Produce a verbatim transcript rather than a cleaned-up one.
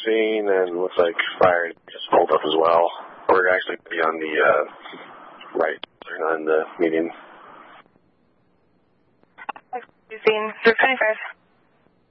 scene, and looks like fire just pulled up as well. We're actually be on the uh, right, on the median. Scene, three twenty-five.